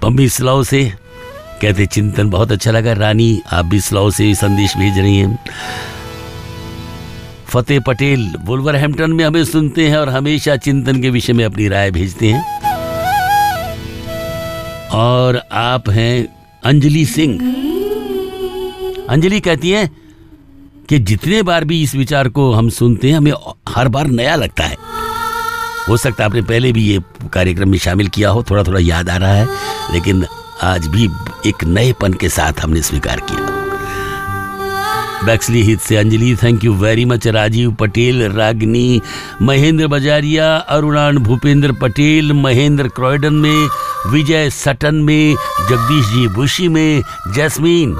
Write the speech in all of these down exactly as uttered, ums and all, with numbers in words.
बिस्लौ से कहते चिंतन बहुत अच्छा लगा। रानी आप बिस्लौ से संदेश भेज रही हैं। फतेह पटेल वुल्वरहैम्पटन में हमें सुनते हैं और हमेशा चिंतन के विषय में अपनी राय भेजते हैं। और आप हैं अंजलि सिंह। अंजलि कहती है कि जितने बार भी इस विचार को हम सुनते हैं हमें हर बार नया लगता है। हो सकता है आपने पहले भी ये कार्यक्रम में शामिल किया हो, थोड़ा थोड़ा याद आ रहा है, लेकिन आज भी एक नएपन के साथ हमने स्वीकार किया। बैक्सली हित से Anjali, thank you very much. Rajiv Patel, Ragini, Mahendra बजारिया, अरुणान Bhupendra Patel, Mahendra Croydon में, विजय सटन में, जगदीश जी बुशी में, जैस्मीन,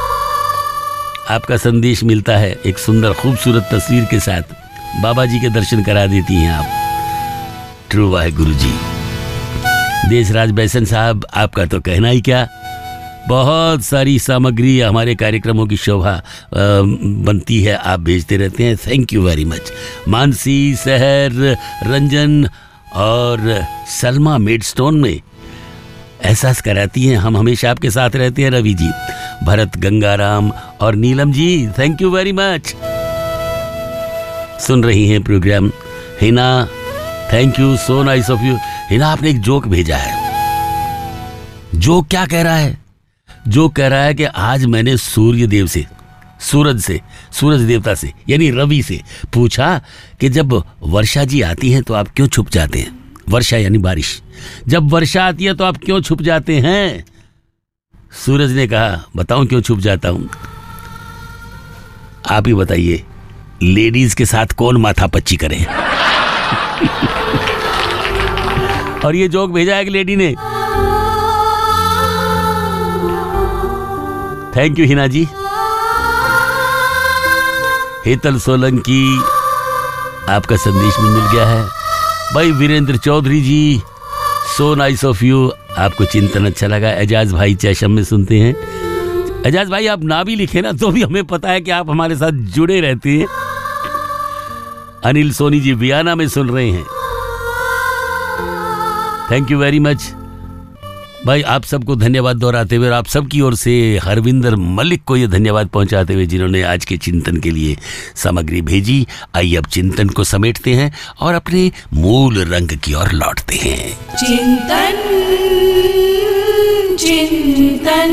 आपका संदेश मिलता है एक सुंदर खूबसूरत तस्वीर के साथ। बाबा जी के दर्शन करा देती हैं आप। ट्रू वाहे गुरु जी। देशराज बैसन साहब, आपका तो कहना ही क्या, बहुत सारी सामग्री हमारे कार्यक्रमों की शोभा बनती है, आप भेजते रहते हैं, thank you very much. Mansi, सहर, रंजन और सलमा मेडस्टोन में एहसास कराती हैं हम हमेशा आपके साथ रहते हैं। रवि जी, भरत, गंगाराम और Neelam ji, thank you very much. सुन रही हैं programme. Hina, thank you, so nice of you. Hina, आपने एक जोक भेजा है। जोक क्या कह रहा है? जो कह रहा है कि आज मैंने सूर्य देव से, सूरज से, सूरज देवता से यानी रवि से पूछा कि जब वर्षा जी आती हैं तो आप क्यों छुप जाते हैं? वर्षा यानी बारिश। जब वर्षा आती है तो आप क्यों छुप जाते हैं? सूरज ने कहा, बताऊं क्यों छुप जाता हूं? आप ही बताइए, लेडीज के साथ कौन माथा पच्ची करे? और ये जोक भेजा है एक लेडी ने। थैंक यू हिना जी। हेतल सोलंकी, आपका संदेश भी मिल गया है। भाई वीरेंद्र चौधरी जी, सो नाइस ऑफ यू, आपको चिंतन अच्छा लगा। एजाज भाई चैशम में सुनते हैं। एजाज भाई, आप ना भी लिखे ना तो भी हमें पता है कि आप हमारे साथ जुड़े रहते हैं। अनिल सोनी जी वियाना में सुन रहे हैं, थैंक यू वेरी मच। भाई आप सबको धन्यवाद दोहराते हुए और आप सबकी ओर से हरविंदर मलिक को ये धन्यवाद पहुंचाते हुए जिन्होंने आज के चिंतन के लिए सामग्री भेजी। आइए अब चिंतन को समेटते हैं और अपने मूल रंग की ओर लौटते हैं। चिंतन चिंतन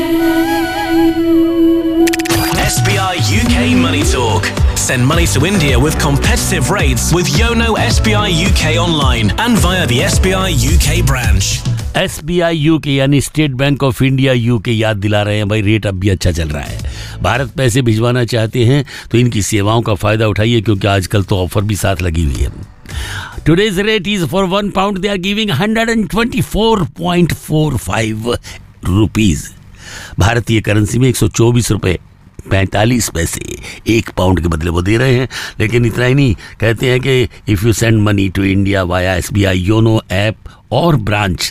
S B I U K Money Talk. Send money to India with competitive rates with Yono S B I U K online and via the S B I U K branch. S B I UK यानी state bank of India UK याद दिला रहे हैं भाई, rate अब भी अच्छा चल रहा है। भारत पैसे भिजवाना चाहते हैं तो इनकी सेवाओं का फायदा उठाइए, क्योंकि आजकल तो ऑफर भी साथ लगी हुई है। Today's rate is for one pound they are giving hundred and twenty four point four five rupees. भारतीय करेंसी में एक सौ चौबीस रुपए पैंतालीस पैसे एक पाउंड के बदले वो दे रहे हैं। लेकिन इतना ही नहीं, कहते हैं कि if you send money to India via S B I YONO app और ब्रांच,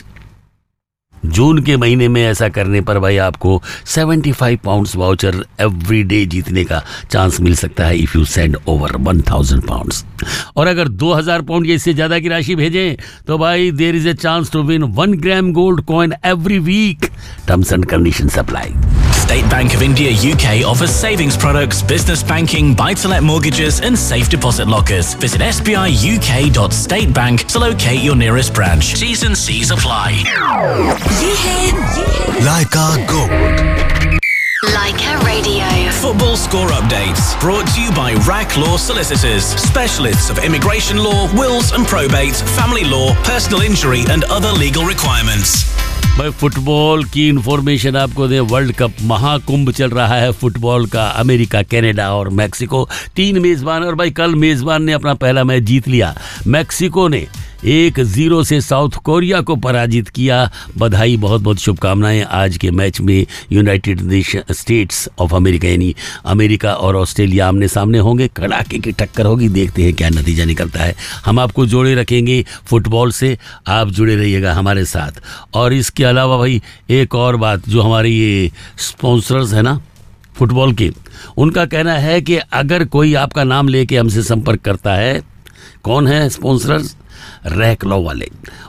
जून के महीने में ऐसा करने पर भाई आपको पचहत्तर पाउंड्स वाउचर एवरी डे जीतने का चांस मिल सकता है if you send over one thousand pounds. और अगर दो हज़ार पाउंड या इससे ज्यादा की राशि भेजें तो भाई there is a chance to win one gram gold coin every week. Terms and conditions apply. State Bank of India U K offers savings products, business banking, buy-to-let mortgages and safe deposit lockers. Visit s b i u k dot state bank to locate your nearest branch. T's and C's apply. ये है ये है Laika Gold. Laika Radio. Football score updates brought to you by R A C Law Solicitors, specialists of immigration law, wills and probate, family law, personal injury and other legal requirements. भाई football की information आपको दे। World cup Mahakumbh चल रहा है football का। America, Canada और Mexico तीन मेजबान, और भाई कल मेजबान ने अपना पहला मैच जीत लिया। मैक्सिको ने एक जीरो से साउथ कोरिया को पराजित किया। बधाई, बहुत बहुत शुभकामनाएं। आज के मैच में यूनाइटेड स्टेट्स ऑफ अमेरिका यानी अमेरिका और ऑस्ट्रेलिया आमने सामने होंगे। कड़ाके की टक्कर होगी, देखते हैं क्या नतीजा निकलता है। हम आपको जोड़े रखेंगे फुटबॉल से, आप जुड़े रहिएगा हमारे साथ। और इसके अलावा भाई एक और बात, जो हमारे ये स्पॉन्सर्स है ना फुटबॉल के, उनका कहना है कि अगर कोई आपका नाम लेके हमसे संपर्क करता है, कौन है स्पॉन्सर्स? रैक लॉ वाले।